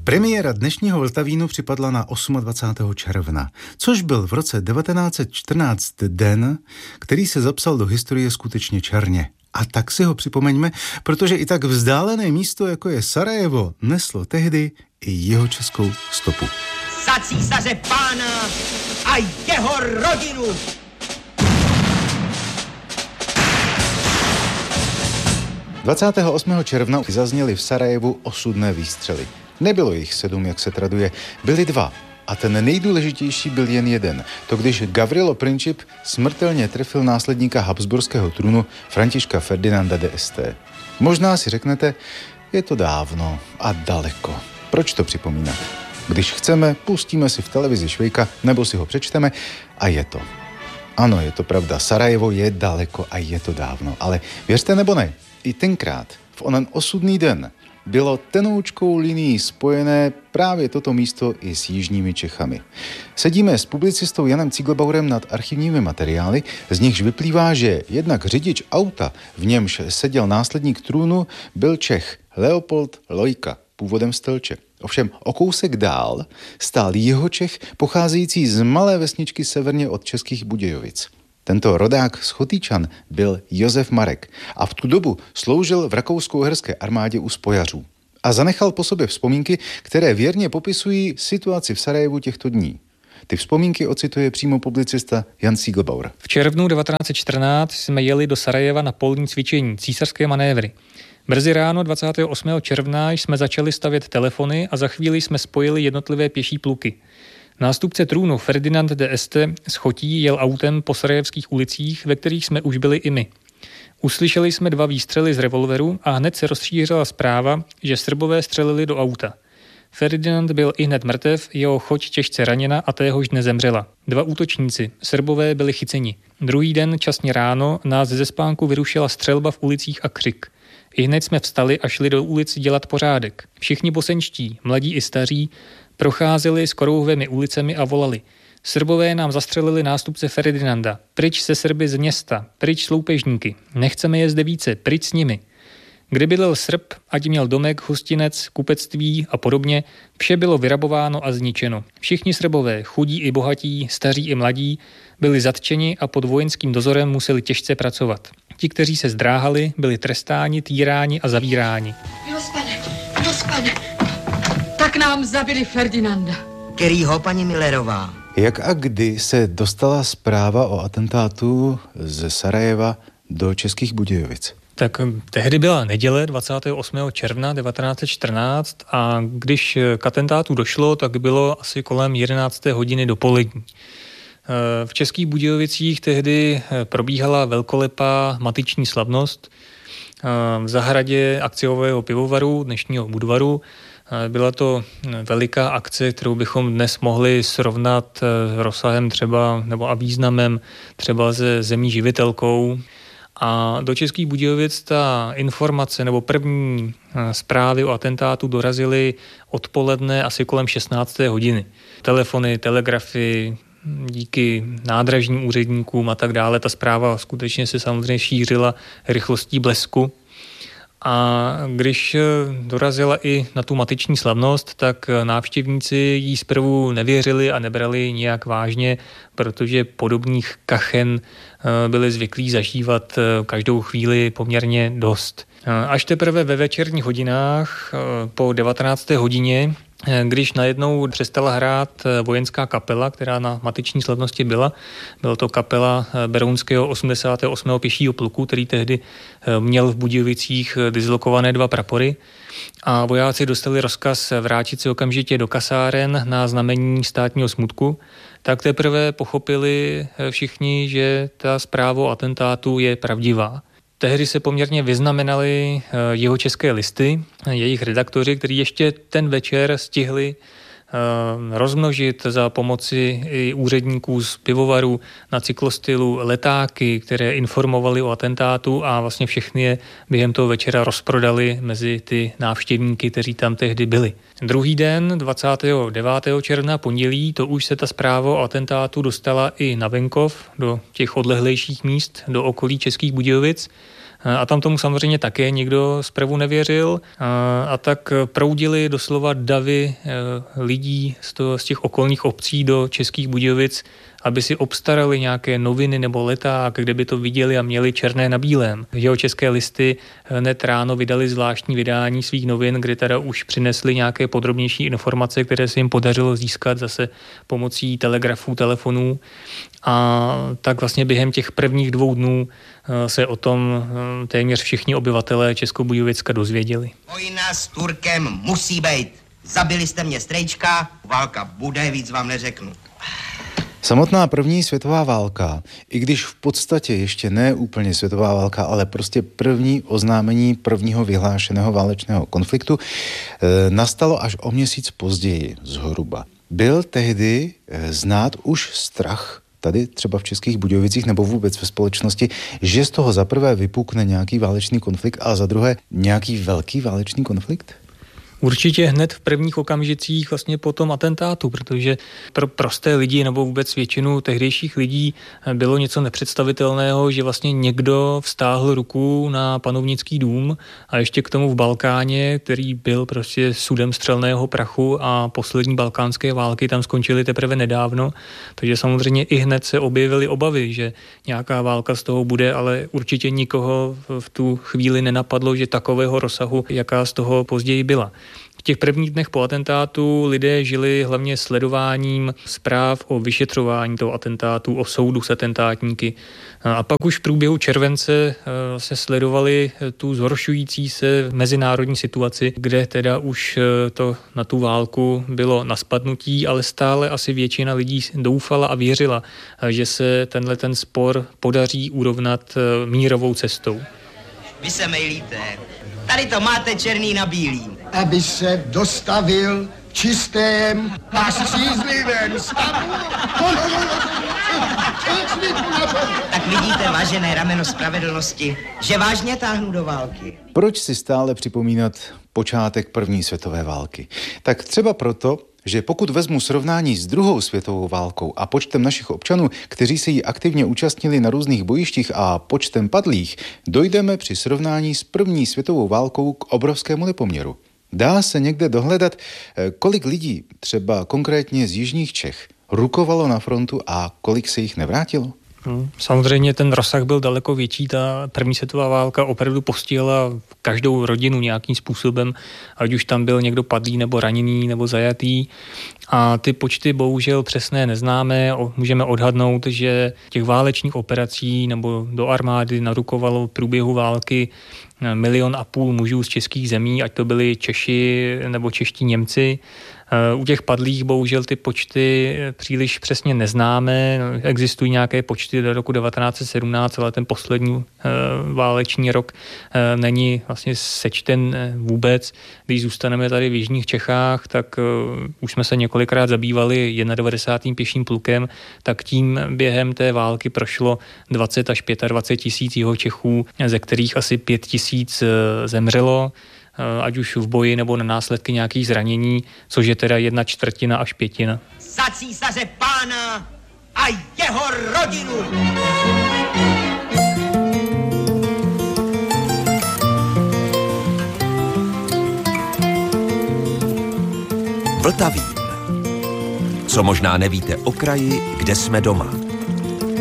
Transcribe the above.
Premiéra dnešního Vltavínu připadla na 28. června, což byl v roce 1914 den, který se zapsal do historie skutečně černě. A tak si ho připomeňme, protože i tak vzdálené místo, jako je Sarajevo, neslo tehdy i jeho českou stopu. Za císaře pána a jeho rodinu! – 28. června zazněly v Sarajevu osudné výstřely. Nebylo jich 7, jak se traduje, byly 2. A ten nejdůležitější byl jen jeden. To když Gavrilo Princip smrtelně trefil následníka habsburského trůnu Františka Ferdinanda d'Este. Možná si řeknete, je to dávno a daleko. Proč to připomínat? Když chceme, pustíme si v televizi Švejka nebo si ho přečteme a je to. Ano, je to pravda, Sarajevo je daleko a je to dávno, ale věřte nebo ne, i tenkrát, v onen osudný den, bylo tenoučkou linií spojené právě toto místo i s jižními Čechami. Sedíme s publicistou Janem Cíglbaurem nad archivními materiály, z nichž vyplývá, že jednak řidič auta, v němž seděl následník trůnu, byl Čech Leopold Lojka, původem z Telče. Ovšem o kousek dál stál Jihočech, pocházející z malé vesničky severně od Českých Budějovic. Tento rodák z Chotýčan byl Josef Marek a v tu dobu sloužil v rakousko-uherské armádě u spojařů. A zanechal po sobě vzpomínky, které věrně popisují situaci v Sarajevu těchto dní. Ty vzpomínky ocituje přímo publicista Jan Cíglbaur. V červnu 1914 jsme jeli do Sarajeva na polní cvičení, císařské manévry. Brzy ráno 28. června jsme začali stavět telefony a za chvíli jsme spojili jednotlivé pěší pluky. Nástupce trůnu Ferdinand d'Este z Chotí jel autem po sarajevských ulicích, ve kterých jsme už byli i my. Uslyšeli jsme 2 výstřely z revolveru a hned se rozšířila zpráva, že Srbové střelili do auta. Ferdinand byl ihned mrtev, jeho choť těžce raněna a téhož dne zemřela. 2 útočníci, Srbové, byli chyceni. Druhý den, časně ráno, nás ze spánku vyrušila střelba v ulicích a křik. Ihned jsme vstali a šli do ulic dělat pořádek. Všichni bosenští, mladí i staří, procházeli skorouhvými ulicemi a volali. Srbové nám zastřelili nástupce Ferdinanda. Pryč se Srby z města, pryč s loupežníky. Nechceme je zde více, pryč s nimi. Kde bydlel Srb, ať měl domek, hostinec, kupectví a podobně, vše bylo vyrabováno a zničeno. Všichni Srbové, chudí i bohatí, staří i mladí, byli zatčeni a pod vojenským dozorem museli těžce pracovat. Ti, kteří se zdráhali, byli trestáni, týráni a zavíráni. Milospane, tak nám zabili Ferdinanda. Kterýho, paní Millerová? Jak a kdy se dostala zpráva o atentátu ze Sarajeva do Českých Budějovic? Tak tehdy byla neděle 28. června 1914 a když k atentátu došlo, tak bylo asi kolem 11. hodiny dopolední. V Českých Budějovicích tehdy probíhala velkolepá matiční slavnost v zahradě akciového pivovaru, dnešního Budvaru. Byla to veliká akce, kterou bychom dnes mohli srovnat rozsahem třeba nebo a významem třeba se zemí živitelkou. A do Českých Budějovic ta informace nebo první zprávy o atentátu dorazily odpoledne asi kolem 16. hodiny. Telefony, telegrafy, díky nádražním úředníkům a tak dále. Ta zpráva skutečně se samozřejmě šířila rychlostí blesku. A když dorazila i na tu matiční slavnost, tak návštěvníci jí zprvu nevěřili a nebrali nijak vážně, protože podobných kachen byli zvyklí zažívat každou chvíli poměrně dost. Až teprve ve večerních hodinách po 19. hodině, když najednou přestala hrát vojenská kapela, která na matiční slavnosti byla to kapela berounského 88. pěšího pluku, který tehdy měl v Budějovicích dislokované 2 prapory a vojáci dostali rozkaz vrátit se okamžitě do kasáren na znamení státního smutku, tak teprve pochopili všichni, že ta zpráva o atentátu je pravdivá. Tehdy se poměrně vyznamenaly jihočeské listy, jejich redaktoři, kteří ještě ten večer stihli rozmnožit za pomoci i úředníků z pivovaru na cyklostylu letáky, které informovali o atentátu a vlastně všechny je během toho večera rozprodali mezi ty návštěvníky, kteří tam tehdy byli. Druhý den, 29. června, pondělí, to už se ta zpráva o atentátu dostala i na venkov, do těch odlehlejších míst, do okolí Českých Budějovic. A tam tomu samozřejmě také nikdo zprvu nevěřil. A tak proudili doslova davy lidí z těch okolních obcí do Českých Budějovic, aby si obstarali nějaké noviny nebo leták, kde by to viděli a měli černé na bílém. České listy hned ráno vydali zvláštní vydání svých novin, kde teda už přinesli nějaké podrobnější informace, které se jim podařilo získat zase pomocí telegrafů, telefonů. A tak vlastně během těch prvních 2 dnů se o tom téměř všichni obyvatelé Českobudějovicka dozvěděli. Vojna s Turkem musí být. Zabili jste mě strejčka, válka bude, víc vám neřeknu. Samotná první světová válka, i když v podstatě ještě ne úplně světová válka, ale prostě první oznámení prvního vyhlášeného válečného konfliktu, nastalo až o měsíc později zhruba. Byl tehdy znát už strach tady třeba v Českých Budějovicích nebo vůbec ve společnosti, že z toho za prvé vypukne nějaký válečný konflikt a za druhé nějaký velký válečný konflikt? Určitě hned v prvních okamžicích vlastně po tom atentátu, protože pro prosté lidi nebo vůbec většinu tehdejších lidí bylo něco nepředstavitelného, že vlastně někdo vztáhl ruku na panovnický dům a ještě k tomu v Balkáně, který byl prostě sudem střelného prachu a poslední balkánské války tam skončily teprve nedávno, takže samozřejmě i hned se objevily obavy, že nějaká válka z toho bude, ale určitě nikoho v tu chvíli nenapadlo, že takového rozsahu, jaká z toho později byla. V těch prvních dnech po atentátu lidé žili hlavně sledováním zpráv o vyšetřování toho atentátu, o soudu s atentátníky. A pak už v průběhu července se sledovali tu zhoršující se mezinárodní situaci, kde teda už to na tu válku bylo na spadnutí, ale stále asi většina lidí doufala a věřila, že se ten spor podaří urovnat mírovou cestou. Vy se mejlíte. Tady to máte černý na bílým. Aby se dostavil v čistém a střízlivém stavu. Tak vidíte, vážené rameno spravedlnosti, že vážně táhnu do války. Proč si stále připomínat počátek první světové války? Tak třeba proto, že pokud vezmu srovnání s druhou světovou válkou a počtem našich občanů, kteří se jí aktivně účastnili na různých bojištích a počtem padlých, dojdeme při srovnání s první světovou válkou k obrovskému nepoměru. Dá se někde dohledat, kolik lidí, třeba konkrétně z jižních Čech, rukovalo na frontu a kolik se jich nevrátilo? Samozřejmě ten rozsah byl daleko větší, ta první světová válka opravdu postihla každou rodinu nějakým způsobem, ať už tam byl někdo padlý nebo raněný nebo zajatý. A ty počty bohužel přesné neznáme, můžeme odhadnout, že těch válečních operací nebo do armády narukovalo v průběhu války 1,5 milionu mužů z českých zemí, ať to byli Češi nebo čeští Němci. U těch padlých bohužel ty počty příliš přesně neznáme. Existují nějaké počty do roku 1917, ale ten poslední váleční rok není vlastně sečten vůbec. Když zůstaneme tady v jižních Čechách, tak už jsme se několikrát zabývali 91. pěším plukem, tak tím během té války prošlo 20 až 25 tisíc Jihočechů, ze kterých asi 5 tisíc zemřelo, ať už v boji nebo na následky nějakých zranění, což je teda 1/4 až 1/5. Za císaře pána a jeho rodinu! Vltavín. Co možná nevíte o kraji, kde jsme doma.